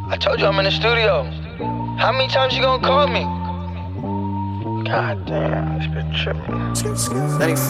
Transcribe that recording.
I told you I'm in the studio. How many times you gonna call me? God damn, this bitch tripping.